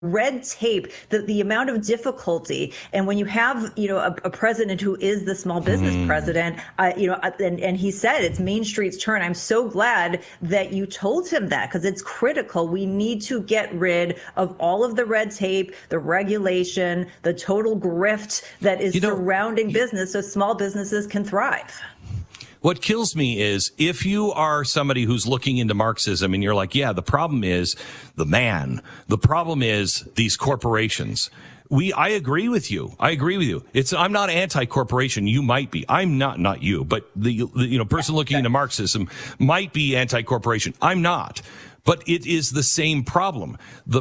red tape, the amount of difficulty. And when you have, a president who is the small business president, and he said it's Main Street's turn. I'm so glad that you told him that, because it's critical. We need to get rid of all of the red tape, the regulation, the total grift that is surrounding business so small businesses can thrive. What kills me is if you are somebody who's looking into Marxism and you're like, yeah, the problem is the man. The problem is these corporations. I agree with you. I'm not anti-corporation. You might be. I'm not you, but the person looking into Marxism might be anti-corporation. I'm not. But it is the same problem.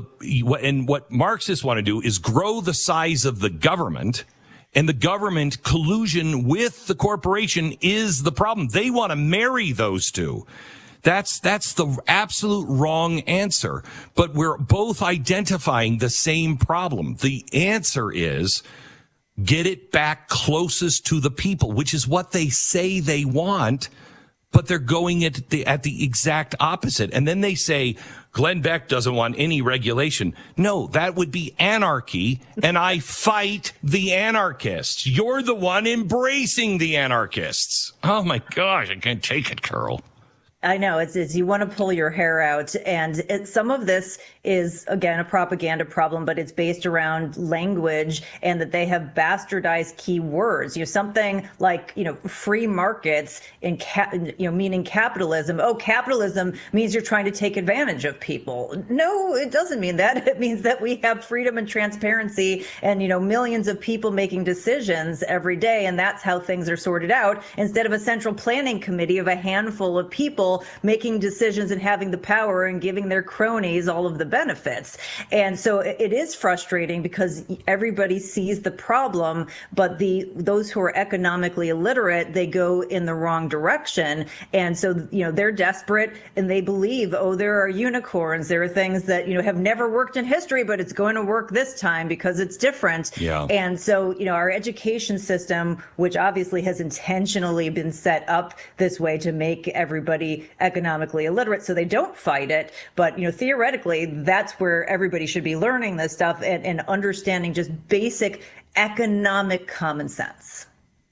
And what Marxists want to do is grow the size of the government. And the government collusion with the corporation is the problem. They want to marry those two. That's the absolute wrong answer. But we're both identifying the same problem. The answer is get it back closest to the people, which is what they say they want, but they're going at the exact opposite. And then they say, Glenn Beck doesn't want any regulation. No, that would be anarchy, and I fight the anarchists. You're the one embracing the anarchists. Oh, my gosh, I can't take it, Carol. I know it's you want to pull your hair out, and some of this is, again, a propaganda problem, but it's based around language and that they have bastardized key words. Something like, free markets meaning capitalism. Oh, capitalism means you're trying to take advantage of people. No, it doesn't mean that. It means that we have freedom and transparency and, millions of people making decisions every day. And that's how things are sorted out, instead of a central planning committee of a handful of people making decisions and having the power and giving their cronies all of the benefits. And so it is frustrating because everybody sees the problem, but those who are economically illiterate, they go in the wrong direction. And so, they're desperate and they believe, there are unicorns. There are things that, have never worked in history, but it's going to work this time because it's different. Yeah. And so, our education system, which obviously has intentionally been set up this way to make everybody economically illiterate so they don't fight it. But, theoretically, that's where everybody should be learning this stuff and understanding just basic economic common sense.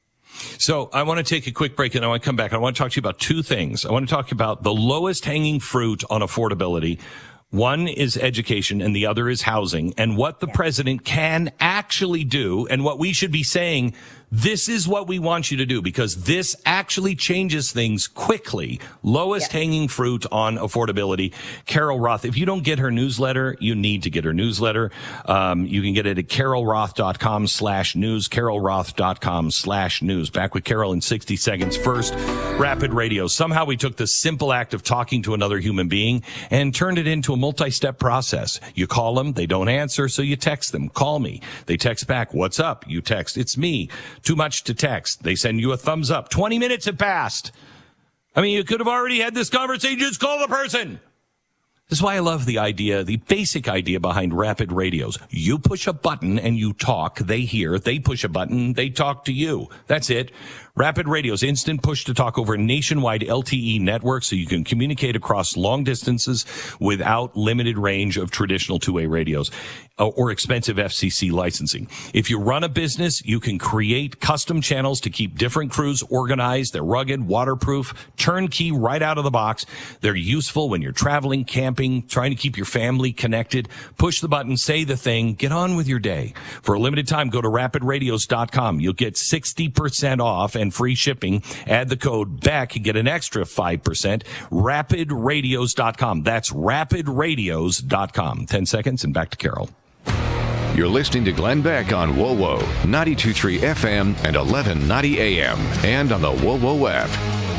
So I want to take a quick break and I want to come back. I want to talk to you about two things. I want to talk about the lowest hanging fruit on affordability. One is education and the other is housing, and what the president can actually do and what we should be saying, this is what we want you to do, because this actually changes things quickly. Lowest hanging fruit on affordability. Carol Roth, if you don't get her newsletter, you need to get her newsletter. You can get it at carolroth.com/news, carolroth.com/news. Back with Carol in 60 seconds. First, Rapid Radio. Somehow we took the simple act of talking to another human being and turned it into a multi-step process. You call them, they don't answer, so you text them. Call me. They text back, what's up? You text, it's me. Too much to text. They send you a thumbs up. 20 minutes have passed. I mean, you could have already had this conversation. Just call the person. This is why I love the idea, the basic idea behind Rapid Radios. You push a button and you talk. They hear. They push a button. They talk to you. That's it. Rapid Radios, instant push to talk over nationwide LTE network so you can communicate across long distances without limited range of traditional two-way radios or expensive FCC licensing. If you run a business, you can create custom channels to keep different crews organized. They're rugged, waterproof, turnkey right out of the box. They're useful when you're traveling, camping, trying to keep your family connected. Push the button, say the thing, get on with your day. For a limited time, go to rapidradios.com. You'll get 60% off and free shipping. Add the code BECK and get an extra 5%. Rapidradios.com. That's rapidradios.com. 10 seconds and back to Carol. You're listening to Glenn Beck on WOWO, 92.3 FM and 1190 AM, and on the WOWO app.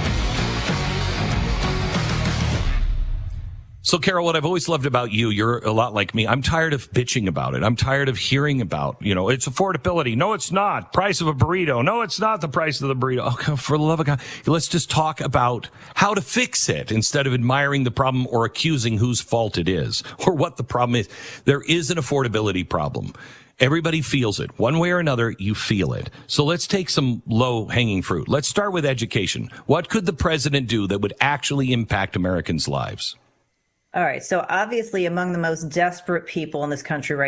So, Carol, what I've always loved about you, you're a lot like me. I'm tired of bitching about it. I'm tired of hearing about, it's affordability. No, it's not. Price of a burrito. No, it's not the price of the burrito. Oh, for the love of God, let's just talk about how to fix it instead of admiring the problem or accusing whose fault it is or what the problem is. There is an affordability problem. Everybody feels it. One way or another, you feel it. So let's take some low-hanging fruit. Let's start with education. What could the president do that would actually impact Americans' lives? All right. So obviously, among the most desperate people in this country right